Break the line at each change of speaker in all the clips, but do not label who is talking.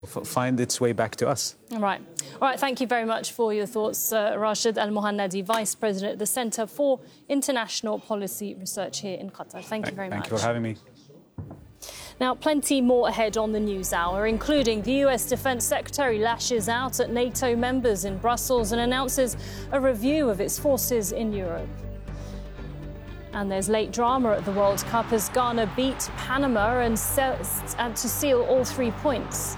find its way back to us.
All right. Thank you very much for your thoughts, Rashid Al-Mohannadi, Vice President at the Centre for International Policy Research here in Qatar. Thank you very much.
Thank you for having me.
Now, plenty more ahead on the News Hour, including the US Defence Secretary lashes out at NATO members in Brussels and announces a review of its forces in Europe. And there's late drama at the World Cup as Ghana beat Panama and to seal all 3 points.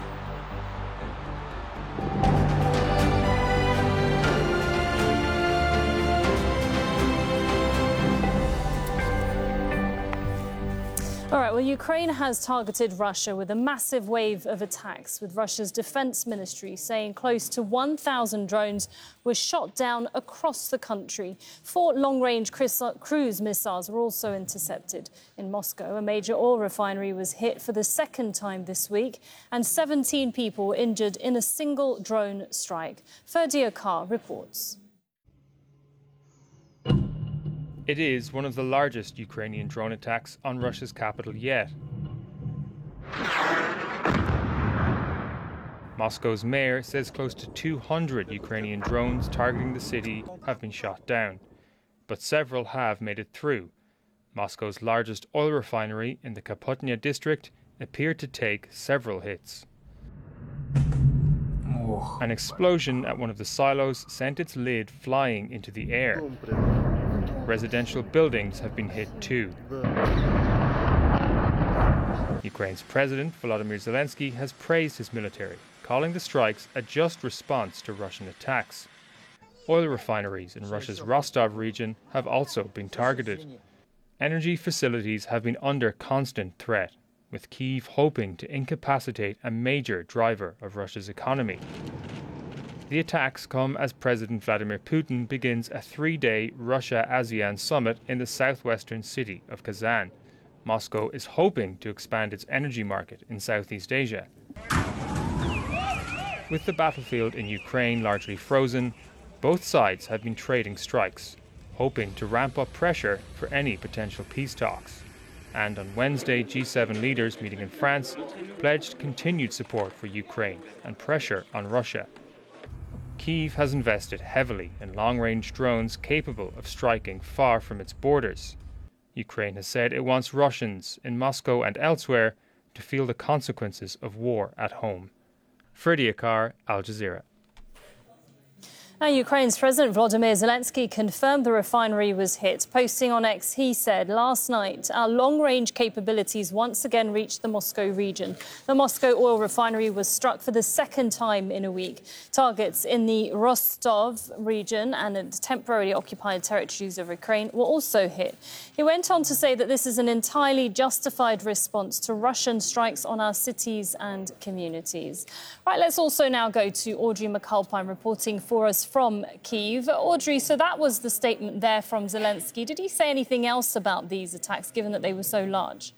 All right, well, Ukraine has targeted Russia with a massive wave of attacks, with Russia's defense ministry saying close to 1,000 drones were shot down across the country. 4 long-range cruise missiles were also intercepted. In Moscow, a major oil refinery was hit for the second time this week, and 17 people were injured in a single drone strike. Ferdi Akar reports.
It is one of the largest Ukrainian drone attacks on Russia's capital yet. Moscow's mayor says close to 200 Ukrainian drones targeting the city have been shot down, but several have made it through. Moscow's largest oil refinery in the Kapotnya district appeared to take several hits. An explosion at one of the silos sent its lid flying into the air. Residential buildings have been hit too. Ukraine's President Volodymyr Zelensky has praised his military, calling the strikes a just response to Russian attacks. Oil refineries in Russia's Rostov region have also been targeted. Energy facilities have been under constant threat, with Kyiv hoping to incapacitate a major driver of Russia's economy. The attacks come as President Vladimir Putin begins a 3-day Russia-ASEAN summit in the southwestern city of Kazan. Moscow is hoping to expand its energy market in Southeast Asia. With the battlefield in Ukraine largely frozen, both sides have been trading strikes, hoping to ramp up pressure for any potential peace talks. And on Wednesday, G7 leaders meeting in France pledged continued support for Ukraine and pressure on Russia. Kyiv has invested heavily in long-range drones capable of striking far from its borders. Ukraine has said it wants Russians in Moscow and elsewhere to feel the consequences of war at home. Ferdi Akar, Al Jazeera.
Now, Ukraine's President Volodymyr Zelensky confirmed the refinery was hit. Posting on X, he said, "Last night, our long-range capabilities once again reached the Moscow region. The Moscow oil refinery was struck for the second time in a week. Targets in the Rostov region and the temporarily occupied territories of Ukraine were also hit." He went on to say that this is an entirely justified response to Russian strikes on our cities and communities. Right, let's also now go to Audrey McAlpine reporting for us from Kyiv. Audrey, so that was the statement there from Zelensky. Did he say anything else about these attacks, given that they were so large?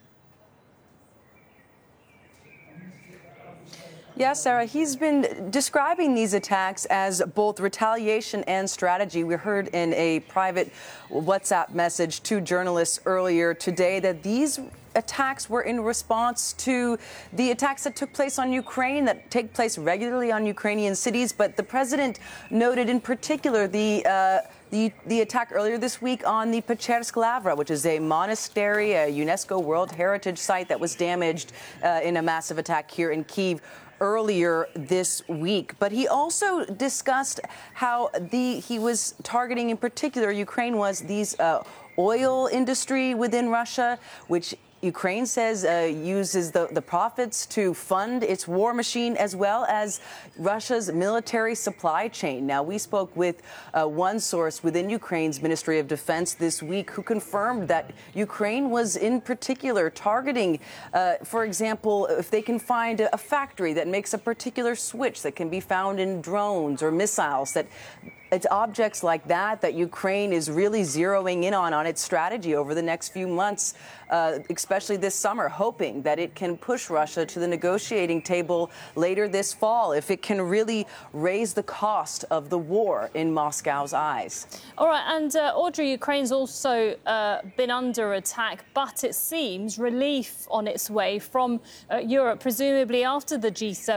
Yes, Sarah, he's been describing these attacks as both retaliation and strategy. We heard in a private WhatsApp message to journalists earlier today that these attacks were in response to the attacks that took place on Ukraine, that take place regularly on Ukrainian cities. But the president noted in particular the attack earlier this week on the Pechersk Lavra, which is a monastery, a UNESCO World Heritage Site that was damaged in a massive attack here in Kyiv earlier this week. But he also discussed how he was targeting in particular, Ukraine was these oil industry within Russia, which Ukraine says uses the profits to fund its war machine as well as Russia's military supply chain. Now, we spoke with one source within Ukraine's Ministry of Defense this week who confirmed that Ukraine was in particular targeting, for example, if they can find a factory that makes a particular switch that can be found in drones or missiles, that it's objects like that Ukraine is really zeroing in on its strategy over the next few months, especially this summer, hoping that it can push Russia to the negotiating table later this fall if it can really raise the cost of the war in Moscow's eyes.
All right, and Audrey, Ukraine's also been under attack, but it seems relief on its way from Europe, presumably after the G7